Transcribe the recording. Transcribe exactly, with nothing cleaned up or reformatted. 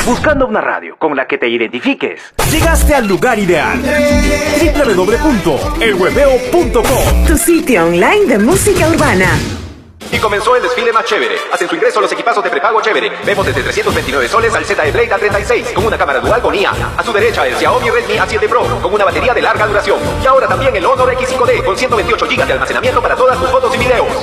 Buscando una radio con la que te identifiques. Llegaste al lugar ideal. doble u doble u doble u punto el hueveo punto com, tu sitio online de música urbana. Y comenzó el desfile más chévere. Hacen su ingreso los equipazos de prepago chévere. Vemos desde trescientos veintinueve soles al Z E Blade A treinta y seis con una cámara dual con I A. A su derecha el Xiaomi Redmi A siete Pro con una batería de larga duración. Y ahora también el Honor X cinco D con ciento veintiocho gigas de almacenamiento para todas tus fotos y videos.